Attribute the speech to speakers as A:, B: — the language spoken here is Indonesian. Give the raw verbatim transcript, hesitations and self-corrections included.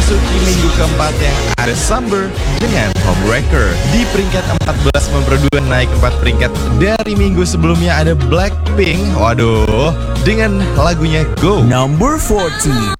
A: memasuki minggu keempat yang ada Summer dengan Homewrecker. Di peringkat empat belas memperduan naik empat peringkat dari minggu sebelumnya ada Blackpink. Waduh, dengan lagunya Go.
B: Number forty.